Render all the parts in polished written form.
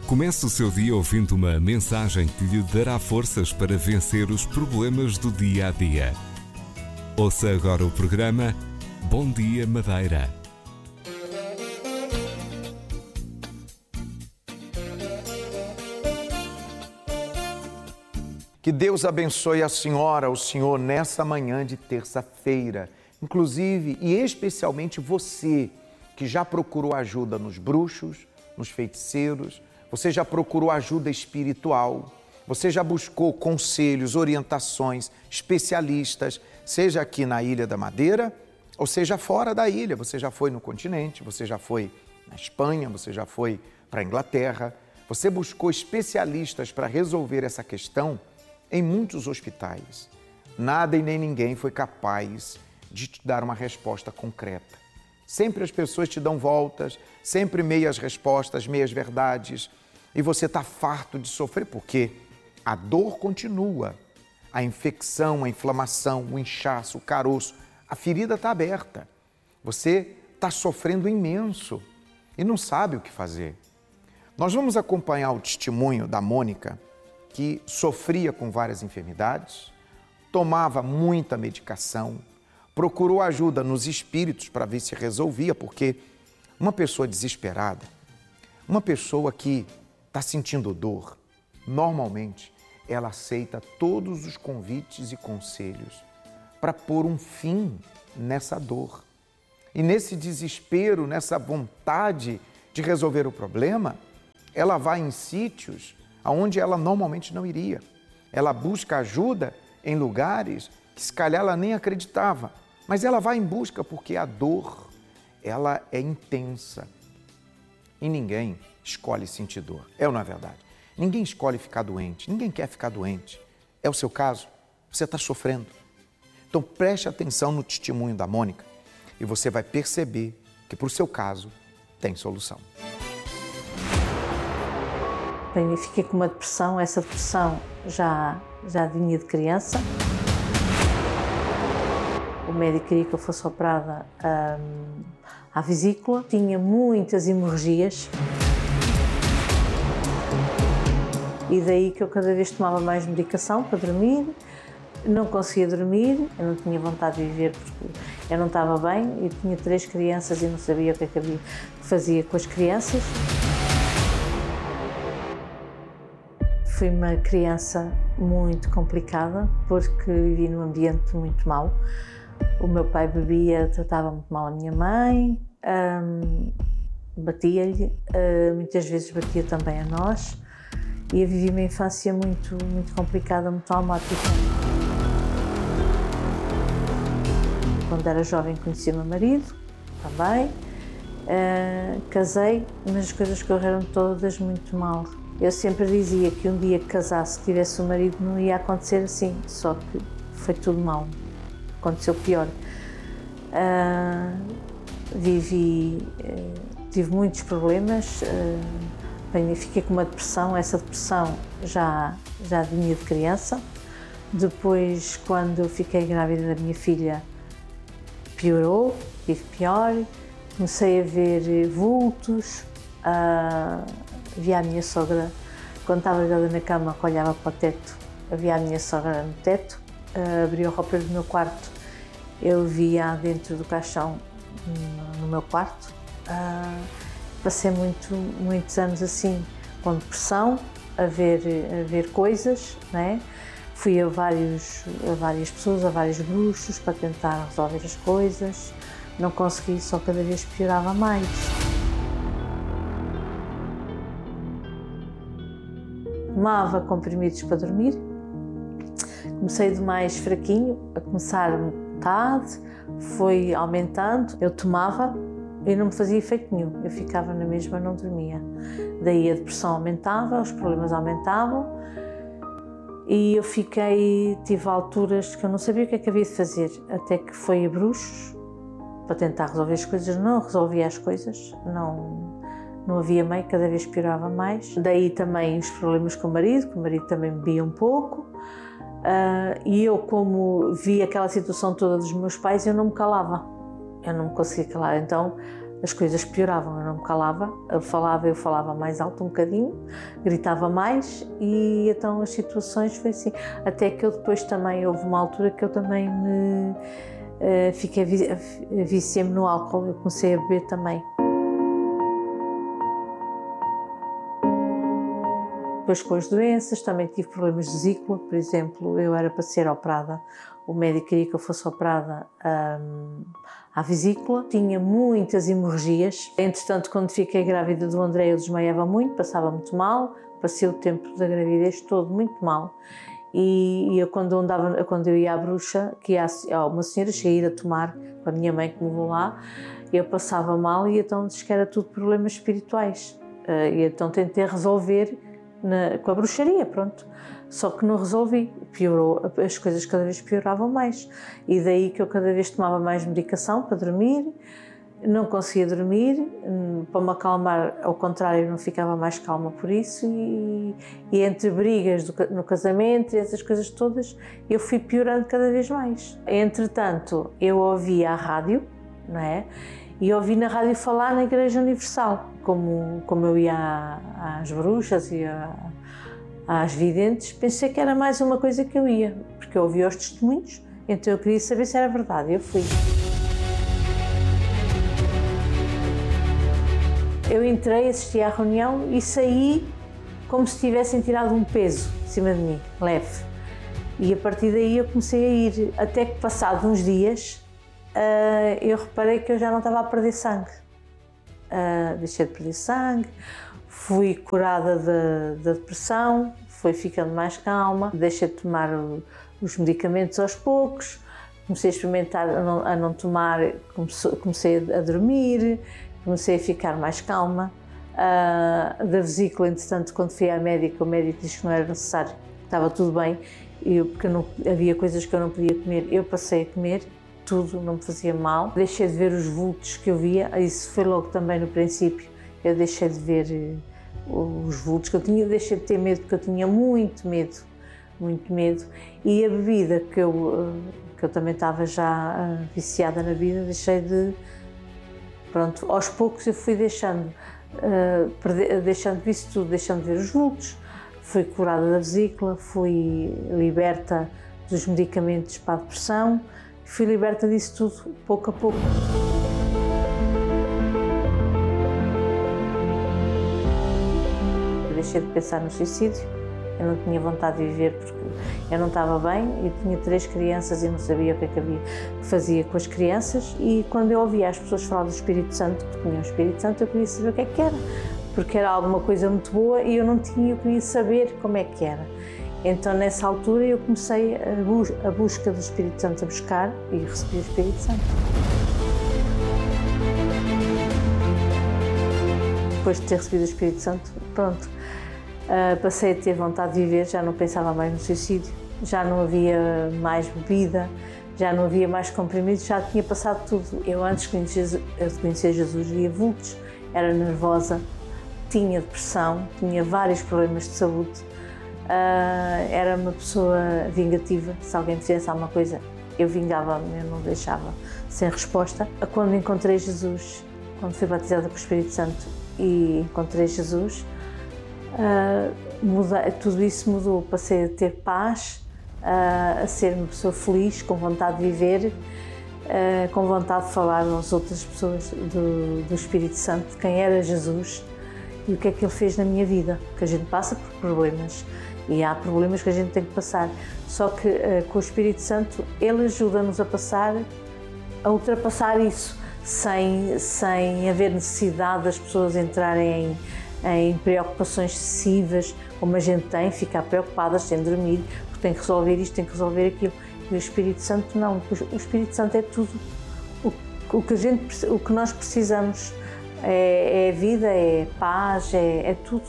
Comece o seu dia ouvindo uma mensagem que lhe dará forças para vencer os problemas do dia a dia. Ouça agora o programa Bom Dia Madeira. Que Deus abençoe a senhora, o senhor, nessa manhã de terça-feira. Inclusive e especialmente você que já procurou ajuda nos bruxos, nos feiticeiros, você já procurou ajuda espiritual, você já buscou conselhos, orientações, especialistas, seja aqui na Ilha da Madeira ou seja fora da ilha. Você já foi no continente, você já foi na Espanha, você já foi para a Inglaterra, você buscou especialistas para resolver essa questão em muitos hospitais. Nada e nem ninguém foi capaz de te dar uma resposta concreta. Sempre as pessoas te dão voltas, sempre meias respostas, meias verdades, e você está farto de sofrer porque a dor continua, a infecção, a inflamação, o inchaço, o caroço, a ferida está aberta. Você está sofrendo imenso e não sabe o que fazer. Nós vamos acompanhar o testemunho da Mônica, que sofria com várias enfermidades, tomava muita medicação, procurou ajuda nos espíritos para ver se resolvia, porque uma pessoa desesperada, uma pessoa que está sentindo dor, normalmente ela aceita todos os convites e conselhos para pôr um fim nessa dor. E nesse desespero, nessa vontade de resolver o problema, ela vai em sítios aonde ela normalmente não iria. Ela busca ajuda em lugares que se calhar ela nem acreditava, mas ela vai em busca porque a dor, ela é intensa. E ninguém escolhe sentir dor, é ou não é verdade? Ninguém escolhe ficar doente, ninguém quer ficar doente. É o seu caso? Você está sofrendo. Então preste atenção no testemunho da Mônica e você vai perceber que para o seu caso tem solução. Bem, eu fiquei com uma depressão, essa depressão já vinha de criança. O médico queria que eu fosse operada à vesícula. Tinha muitas hemorragias. E daí que eu cada vez tomava mais medicação para dormir. Não conseguia dormir, eu não tinha vontade de viver porque eu não estava bem. Eu tinha 3 crianças e não sabia o que fazia com as crianças. Fui uma criança muito complicada porque vivi num ambiente muito mau. O meu pai bebia, tratava muito mal a minha mãe, batia-lhe, muitas vezes batia também a nós e eu vivi uma infância muito complicada, muito traumática. Quando era jovem conheci o meu marido, também, casei, mas as coisas correram todas muito mal. Eu sempre dizia que um dia que casasse, que tivesse um marido, não ia acontecer assim, só que foi tudo mal, aconteceu pior. Tive muitos problemas, fiquei com uma depressão, essa depressão já vinha de criança. Depois, quando fiquei grávida da minha filha, piorou, tive pior, comecei a ver vultos, via a minha sogra, quando estava deitada na cama, que olhava para o teto, via a minha sogra no teto, abria o roupeiro do meu quarto, eu via dentro do caixão no meu quarto. Passei muitos anos assim, com depressão, a ver coisas, né? Fui a várias pessoas, a vários bruxos para tentar resolver as coisas, não consegui, só cada vez piorava mais. Tomava comprimidos para dormir, comecei de mais fraquinho, a começar metade, foi aumentando, eu tomava e não me fazia efeito nenhum, eu ficava na mesma, não dormia. Daí a depressão aumentava, os problemas aumentavam e eu tive alturas que eu não sabia o que é que havia de fazer, até que foi a bruxos para tentar resolver as coisas, não resolvia as coisas, não havia meio, cada vez piorava mais. Daí também os problemas com o marido, que o marido também bebia um pouco. E eu, como vi aquela situação toda dos meus pais, eu não me calava, eu não me conseguia calar. Então as coisas pioravam, eu não me calava, eu falava mais alto um bocadinho, gritava mais e então as situações foi assim. Até que eu depois também, houve uma altura que eu também viciei-me no álcool, eu comecei a beber também. Depois com as doenças, também tive problemas de vesícula, por exemplo, eu era para ser operada, o médico queria que eu fosse operada à vesícula, tinha muitas hemorragias. Entretanto, quando fiquei grávida do André, eu desmaiava muito, passava muito mal, passei o tempo da gravidez todo muito mal. E eu, quando eu ia à bruxa, que ia uma senhora, cheguei a ir a tomar com a minha mãe que me levou lá, eu passava mal e então disse que era tudo problemas espirituais. E então tentei resolver com a bruxaria, pronto. Só que não resolvi, piorou, as coisas cada vez pioravam mais. E daí que eu cada vez tomava mais medicação para dormir, não conseguia dormir, para me acalmar, ao contrário, não ficava mais calma por isso. E entre brigas no casamento e essas coisas todas, eu fui piorando cada vez mais. Entretanto, eu ouvia a rádio, não é? E ouvi na rádio falar na Igreja Universal, como eu ia às bruxas e às videntes, pensei que era mais uma coisa que eu ia, porque eu ouvia os testemunhos, então eu queria saber se era verdade, eu fui. Eu entrei, assisti à reunião e saí como se tivessem tirado um peso de cima de mim, leve. E a partir daí eu comecei a ir, até que passados uns dias, eu reparei que eu já não estava a perder sangue. Deixei de perder sangue, fui curada da depressão, fui ficando mais calma, deixei de tomar os medicamentos aos poucos, comecei a experimentar a não tomar, comecei a dormir, comecei a ficar mais calma. Da vesícula, entretanto, quando fui à médica, o médico disse que não era necessário, que estava tudo bem, porque havia coisas que eu não podia comer, eu passei a comer. Tudo não me fazia mal. Deixei de ver os vultos que eu via, isso foi logo também no princípio. Eu deixei de ver os vultos que eu tinha, deixei de ter medo, porque eu tinha muito medo. E a bebida, que eu também estava já viciada na bebida, deixei de... Pronto, aos poucos eu fui deixando disso tudo, deixando de ver os vultos, fui curada da vesícula, fui liberta dos medicamentos para a depressão, fui liberta disso tudo, pouco a pouco. Eu deixei de pensar no suicídio, eu não tinha vontade de viver porque eu não estava bem, eu tinha 3 crianças e não sabia o que é que fazia com as crianças, e quando eu ouvia as pessoas falar do Espírito Santo, que tinham o Espírito Santo, eu queria saber o que é que era, porque era alguma coisa muito boa e eu não tinha, eu queria saber como é que era. Então, nessa altura, eu comecei a busca do Espírito Santo, a buscar, e recebi o Espírito Santo. Depois de ter recebido o Espírito Santo, pronto, passei a ter vontade de viver, já não pensava mais no suicídio, já não havia mais bebida, já não havia mais comprimidos, já tinha passado tudo. Eu, antes de conhecer Jesus, via vultos, era nervosa, tinha depressão, tinha vários problemas de saúde. Era uma pessoa vingativa, se alguém fizesse alguma coisa eu vingava-me, eu não deixava sem resposta. Quando encontrei Jesus, quando fui batizada com o Espírito Santo e encontrei Jesus, tudo isso mudou, passei a ter paz, a ser uma pessoa feliz, com vontade de viver, com vontade de falar às outras pessoas do Espírito Santo, de quem era Jesus e o que é que Ele fez na minha vida, porque a gente passa por problemas. E há problemas que a gente tem que passar, só que com o Espírito Santo Ele ajuda-nos a ultrapassar isso, sem haver necessidade das pessoas entrarem em preocupações excessivas, como a gente tem, ficar preocupadas sem dormir, porque tem que resolver isto, tem que resolver aquilo. E o Espírito Santo não, o Espírito Santo é tudo o que nós precisamos, é vida, é paz, é tudo.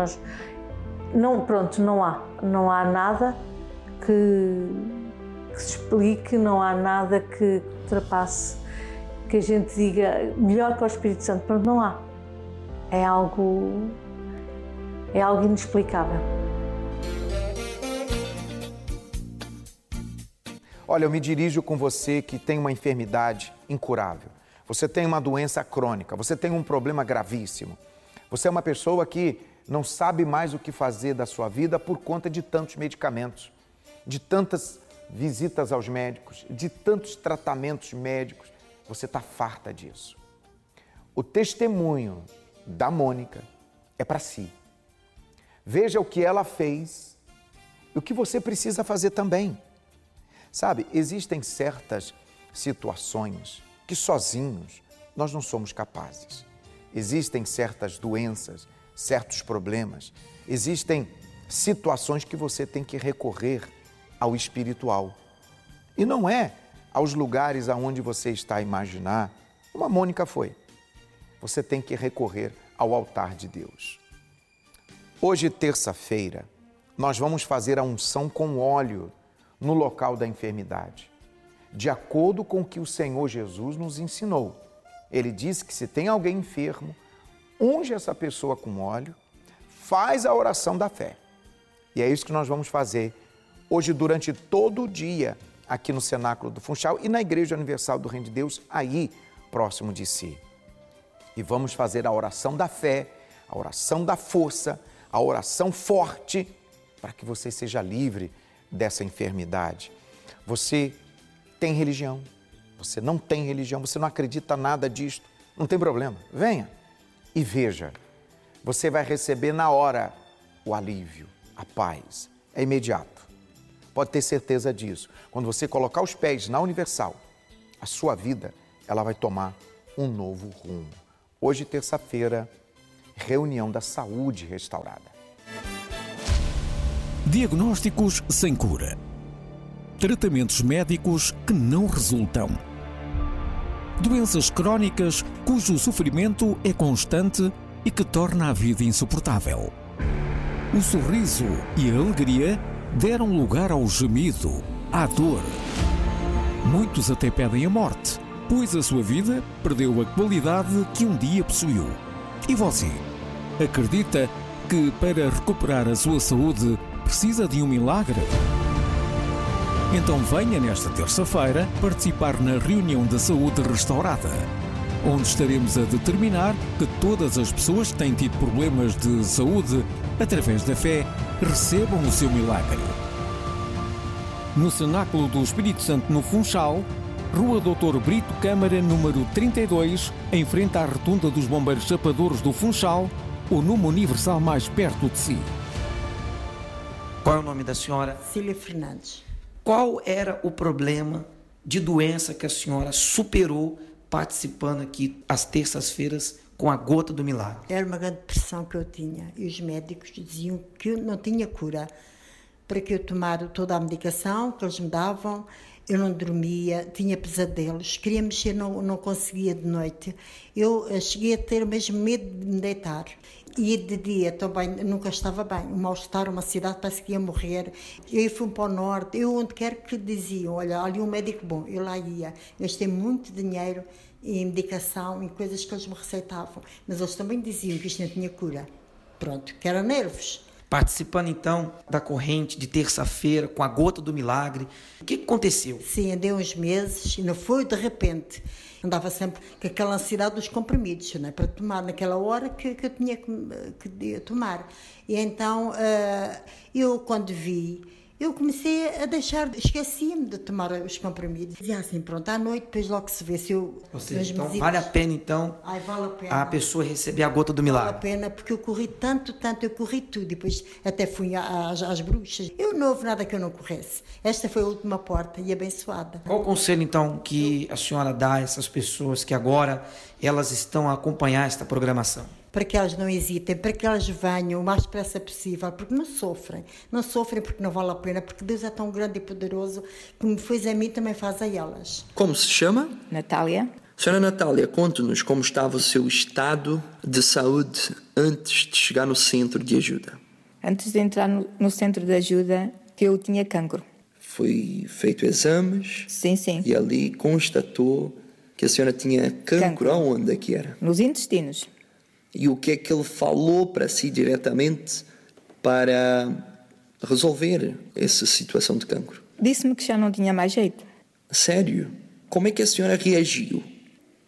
Não há nada que se explique, não há nada que ultrapasse, que a gente diga melhor que o Espírito Santo. Pronto, não há. É algo inexplicável. Olha, eu me dirijo com você que tem uma enfermidade incurável. você tem uma doença crônica, você tem um problema gravíssimo, você é uma pessoa que não sabe mais o que fazer da sua vida por conta de tantos medicamentos, de tantas visitas aos médicos, de tantos tratamentos médicos, você está farta disso. O testemunho da Mônica é para si. Veja o que ela fez e o que você precisa fazer também. Sabe, existem certas situações que sozinhos nós não somos capazes. Existem certas doenças, certos problemas, existem situações que você tem que recorrer ao espiritual. E não é aos lugares aonde você está a imaginar, como a Mônica foi. Você tem que recorrer ao altar de Deus. Hoje, terça-feira, nós vamos fazer a unção com óleo no local da enfermidade, de acordo com o que o Senhor Jesus nos ensinou. Ele disse que se tem alguém enfermo, unge essa pessoa com óleo, faz a oração da fé. E é isso que nós vamos fazer hoje durante todo o dia aqui no Cenáculo do Funchal e na Igreja Universal do Reino de Deus, aí próximo de si. E vamos fazer a oração da fé, a oração da força, a oração forte, para que você seja livre dessa enfermidade. Você tem religião, você não tem religião, você não acredita nada disto, não tem problema. Venha e veja. Você vai receber na hora o alívio, a paz. É imediato. Pode ter certeza disso. Quando você colocar os pés na Universal, a sua vida, ela vai tomar um novo rumo. Hoje, terça-feira, reunião da saúde restaurada. Diagnósticos sem cura. Tratamentos médicos que não resultam. Doenças crónicas cujo sofrimento é constante e que torna a vida insuportável. O sorriso e a alegria deram lugar ao gemido, à dor. Muitos até pedem a morte, pois a sua vida perdeu a qualidade que um dia possuiu. E você? Acredita que para recuperar a sua saúde precisa de um milagre? Então venha nesta terça-feira participar na reunião da saúde restaurada, onde estaremos a determinar que todas as pessoas que têm tido problemas de saúde, através da fé, recebam o seu milagre. No Cenáculo do Espírito Santo, no Funchal, Rua Doutor Brito Câmara, número 32, em frente à Rotunda dos Bombeiros Chapadores do Funchal, ou numa Universal mais perto de si. Qual é o nome da senhora? Cília Fernandes. Qual era o problema de doença que a senhora superou participando aqui às terças-feiras com a gota do milagre? Era uma grande depressão que eu tinha e os médicos diziam que eu não tinha cura. Para que eu tomar toda a medicação que eles me davam, eu não dormia, tinha pesadelos, queria mexer, não conseguia de noite. Eu cheguei a ter mesmo medo de me deitar. E de dia também nunca estava bem. O mal-estar, uma cidade, parece que ia morrer. Eu fui para o norte, eu onde quer que diziam, olha, ali um médico bom, eu lá ia. Eu gastei muito dinheiro em medicação, em coisas que eles me receitavam. Mas eles também diziam que isto não tinha cura. Pronto, que era nervos. Participando então da corrente de terça-feira com a gota do milagre, o que aconteceu? Sim, andei uns meses e não foi de repente. Andava sempre com aquela ansiedade dos comprimidos, não é? Para tomar naquela hora que eu tinha que tomar. E então, eu quando vi, eu comecei a deixar, esquecia-me de tomar os comprimidos. Dizia assim, pronto, à noite, depois logo se vê se eu... Ou seja, então vale a pena então vale a pena. A pessoa receber a gota do milagre? Vale a pena, porque eu corri tanto, eu corri tudo. Depois até fui às bruxas. Eu não houve nada que eu não corresse. Esta foi a última porta e abençoada. Qual o conselho então que a senhora dá a essas pessoas que agora elas estão a acompanhar esta programação? Para que elas não hesitem, para que elas venham o mais depressa possível, porque não sofrem porque não vale a pena, porque Deus é tão grande e poderoso que me fez a mim, também faz a elas. Como se chama? Natália. Senhora Natália, conte-nos como estava o seu estado de saúde antes de chegar no centro de ajuda. Antes de entrar no centro de ajuda, que eu tinha cancro. Foi feito exames? Sim. E ali constatou que a senhora tinha cancro. Aonde é que era? Nos intestinos. E o que é que ele falou para si diretamente para resolver essa situação de cancro? Disse-me que já não tinha mais jeito. Sério? Como é que a senhora reagiu?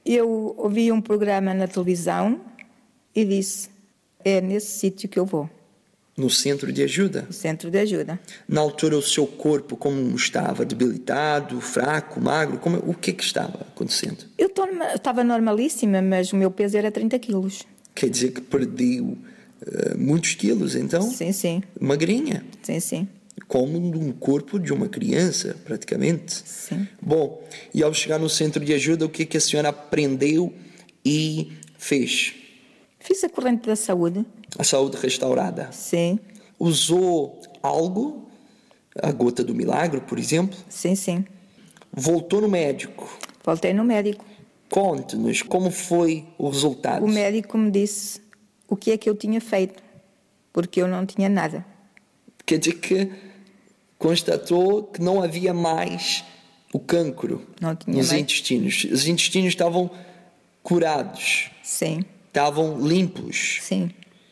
Eu ouvi um programa na televisão e disse, é nesse sítio que eu vou. No centro de ajuda? No centro de ajuda. Na altura, o seu corpo como estava? Debilitado, fraco, magro? O que estava acontecendo? Eu estava normalíssima, mas o meu peso era 30 quilos. Quer dizer que perdeu muitos quilos, então? Sim, sim. Magrinha? Sim, sim. Como um corpo de uma criança, praticamente. Sim. Bom, e ao chegar no centro de ajuda, o que a senhora aprendeu e fez? Fiz a corrente da saúde. A saúde restaurada? Sim. Usou algo? A gota do milagre, por exemplo? Sim, sim. Voltou no médico? Voltei no médico. Conte-nos como foi o resultado. O médico me disse o que é que eu tinha feito, porque eu não tinha nada. Quer dizer que constatou que não havia mais o cancro nos intestinos. Os intestinos estavam curados. Sim. Estavam limpos. Sim.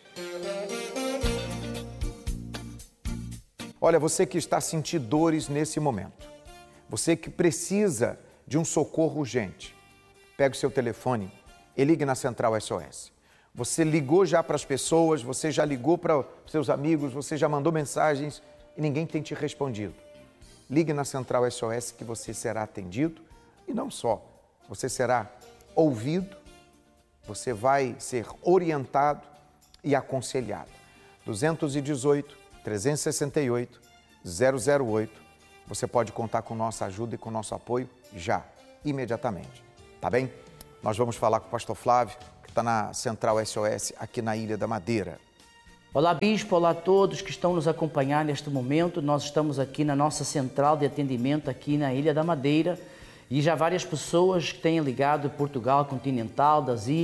Olha, você que está sentindo dores nesse momento, você que precisa de um socorro urgente, pega o seu telefone e ligue na Central SOS. Você ligou já para as pessoas, você já ligou para os seus amigos, você já mandou mensagens e ninguém tem te respondido. Ligue na Central SOS que você será atendido e não só, você será ouvido, você vai ser orientado e aconselhado. 218-368-008. Você pode contar com nossa ajuda e com nosso apoio já, imediatamente. Tá bem? Nós vamos falar com o pastor Flávio, que está na Central SOS aqui na Ilha da Madeira. Olá, bispo, olá a todos que estão nos acompanhando neste momento. Nós estamos aqui na nossa central de atendimento aqui na Ilha da Madeira e já várias pessoas que têm ligado de Portugal continental, das ilhas,